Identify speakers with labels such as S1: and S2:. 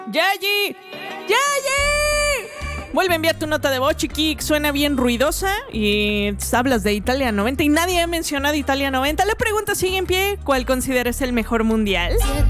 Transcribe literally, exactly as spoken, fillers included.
S1: ¡Yayi! ¡Yayi! Vuelve a enviar tu nota de voz, chiqui. Suena bien ruidosa y hablas de Italia noventa y nadie ha mencionado Italia noventa. La pregunta sigue en pie. ¿Cuál consideras el mejor mundial?